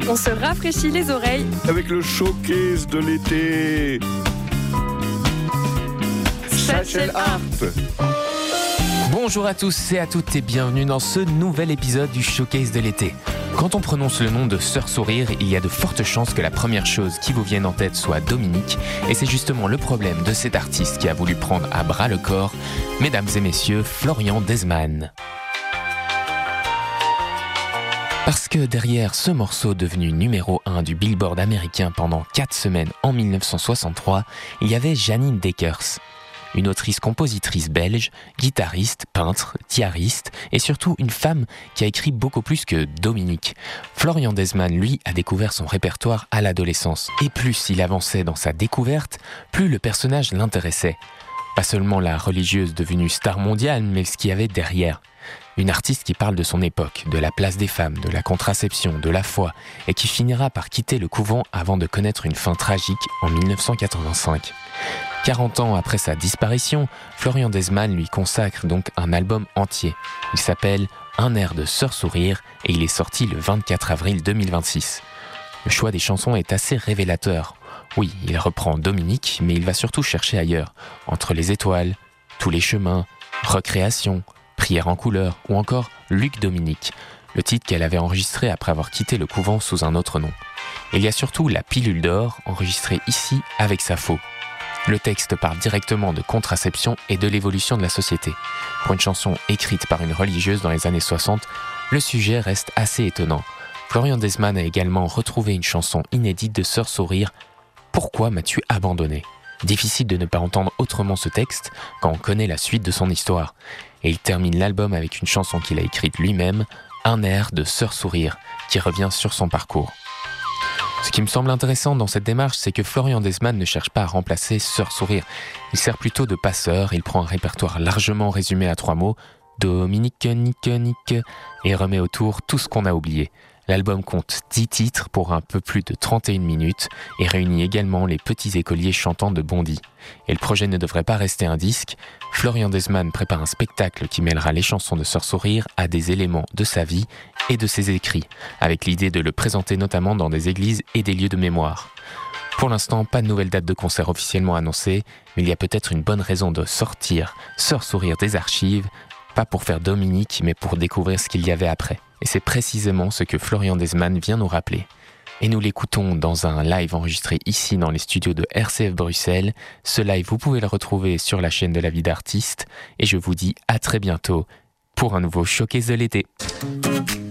On se rafraîchit les oreilles avec le showcase de l'été. Satchel Art. Bonjour à tous et à toutes et bienvenue dans ce nouvel épisode du Showcase de l'été. Quand on prononce le nom de Sœur Sourire, il y a de fortes chances que la première chose qui vous vienne en tête soit Dominique, et c'est justement le problème de cet artiste qui a voulu prendre à bras le corps, mesdames et messieurs, Florian Desman. Parce que derrière ce morceau devenu numéro 1 du Billboard américain pendant 4 semaines en 1963, il y avait Janine Deckers. Une autrice-compositrice belge, guitariste, peintre, diariste et surtout une femme qui a écrit beaucoup plus que Dominique. Florian Desman, lui, a découvert son répertoire à l'adolescence. Et plus il avançait dans sa découverte, plus le personnage l'intéressait. Pas seulement la religieuse devenue star mondiale, mais ce qu'il y avait derrière. Une artiste qui parle de son époque, de la place des femmes, de la contraception, de la foi, et qui finira par quitter le couvent avant de connaître une fin tragique en 1985. 40 ans après sa disparition, Florian Desman lui consacre donc un album entier. Il s'appelle « Un air de Sœur Sourire » et il est sorti le 24 avril 2026. Le choix des chansons est assez révélateur. Oui, il reprend Dominique, mais il va surtout chercher ailleurs, entre les étoiles, tous les chemins, recréation, prière en couleur ou encore Luc Dominique, le titre qu'elle avait enregistré après avoir quitté le couvent sous un autre nom. Il y a surtout La pilule d'or, enregistrée ici avec sa faux. Le texte parle directement de contraception et de l'évolution de la société. Pour une chanson écrite par une religieuse dans les années 60, le sujet reste assez étonnant. Florian Desman a également retrouvé une chanson inédite de Sœur Sourire, « Pourquoi m'as-tu abandonné ?» Difficile de ne pas entendre autrement ce texte quand on connaît la suite de son histoire. Et il termine l'album avec une chanson qu'il a écrite lui-même, « Un air de Sœur Sourire », qui revient sur son parcours. Ce qui me semble intéressant dans cette démarche, c'est que Florian Desman ne cherche pas à remplacer Sœur Sourire. Il sert plutôt de passeur, il prend un répertoire largement résumé à 3 mots, Dominique, Nique, Nique, et remet autour tout ce qu'on a oublié. L'album compte 10 titres pour un peu plus de 31 minutes et réunit également les petits écoliers chantants de Bondy. Et le projet ne devrait pas rester un disque. Florian Desman prépare un spectacle qui mêlera les chansons de Sœur Sourire à des éléments de sa vie et de ses écrits, avec l'idée de le présenter notamment dans des églises et des lieux de mémoire. Pour l'instant, pas de nouvelle date de concert officiellement annoncée, mais il y a peut-être une bonne raison de sortir Sœur Sourire des archives, pas pour faire Dominique, mais pour découvrir ce qu'il y avait après. Et c'est précisément ce que Florian Desman vient nous rappeler. Et nous l'écoutons dans un live enregistré ici dans les studios de RCF Bruxelles. Ce live, vous pouvez le retrouver sur la chaîne de la vie d'artiste. Et je vous dis à très bientôt pour un nouveau Showcase de l'été.